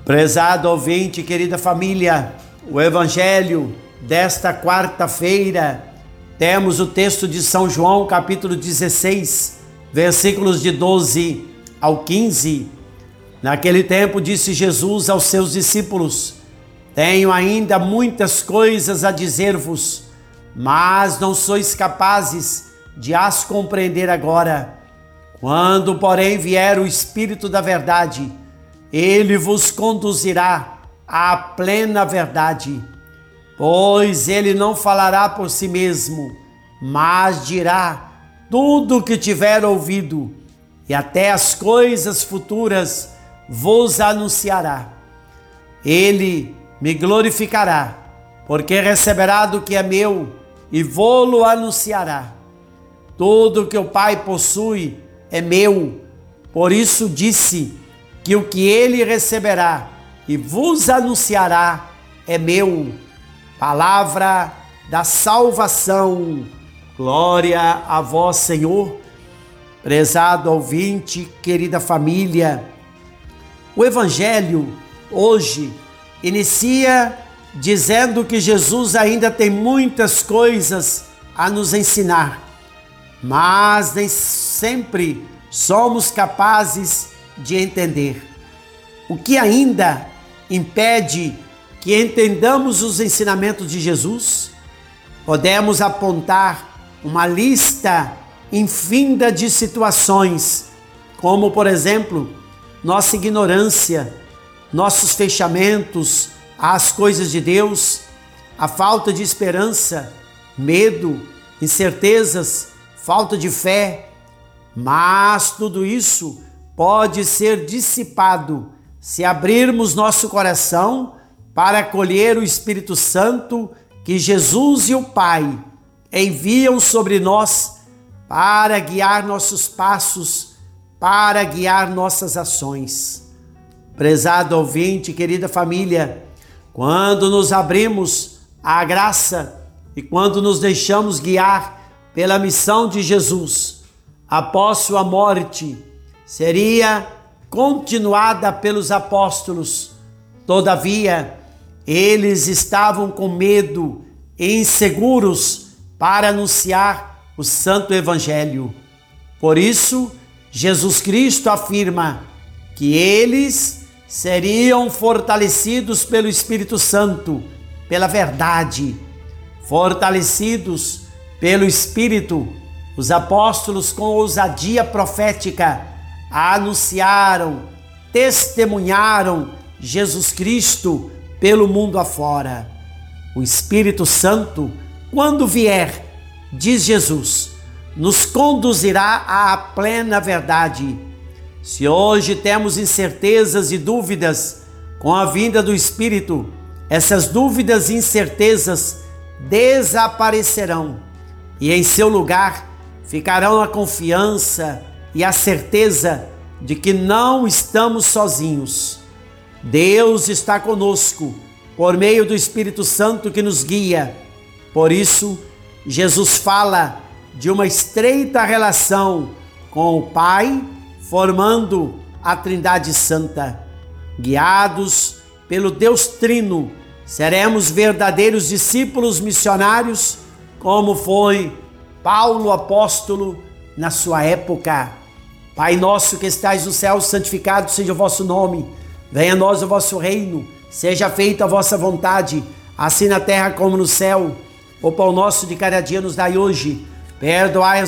Prezado ouvinte, querida família, o Evangelho desta quarta-feira, temos o texto de São João, capítulo 16, versículos de 12 ao 15. Naquele tempo disse Jesus aos seus discípulos: tenho ainda muitas coisas a dizer-vos, mas não sois capazes de as compreender agora. Quando, porém, vier o Espírito da verdade, ele vos conduzirá à plena verdade, pois ele não falará por si mesmo, mas dirá tudo o que tiver ouvido, e até as coisas futuras vos anunciará. Ele me glorificará, porque receberá do que é meu e vô-lo anunciará. Tudo que o Pai possui é meu, por isso disse que o que ele receberá e vos anunciará é meu. Palavra da salvação. Glória a vós, Senhor. Prezado ouvinte, querida família, o Evangelho hoje inicia dizendo que Jesus ainda tem muitas coisas a nos ensinar, mas nem sempre somos capazes de entender. O que ainda impede que entendamos os ensinamentos de Jesus? Podemos apontar uma lista infinda de situações, como, por exemplo, nossa ignorância, nossos fechamentos às coisas de Deus, a falta de esperança, medo, incertezas, falta de fé. Mas tudo isso pode ser dissipado se abrirmos nosso coração para acolher o Espírito Santo que Jesus e o Pai enviam sobre nós para guiar nossos passos, para guiar nossas ações. Prezado ouvinte, querida família, quando nos abrimos à graça e quando nos deixamos guiar pela missão de Jesus, após sua morte, seria continuada pelos apóstolos. Todavia, eles estavam com medo e inseguros para anunciar o Santo Evangelho. Por isso, Jesus Cristo afirma que eles seriam fortalecidos pelo Espírito Santo, pela verdade. Fortalecidos pelo Espírito, os apóstolos, com ousadia profética, anunciaram, testemunharam Jesus Cristo pelo mundo afora. O Espírito Santo, quando vier, diz Jesus, nos conduzirá à plena verdade. Se hoje temos incertezas e dúvidas, com a vinda do Espírito, essas dúvidas e incertezas desaparecerão e em seu lugar ficarão a confiança e a certeza de que não estamos sozinhos. Deus está conosco por meio do Espírito Santo que nos guia. Por isso, Jesus fala de uma estreita relação com o Pai, formando a Trindade Santa. Guiados pelo Deus Trino, seremos verdadeiros discípulos missionários, como foi Paulo, apóstolo, na sua época. Pai nosso que estais no céu, santificado seja o vosso nome. Venha a nós o vosso reino. Seja feita a vossa vontade, assim na terra como no céu. O pão nosso de cada dia nos dai hoje. Perdoai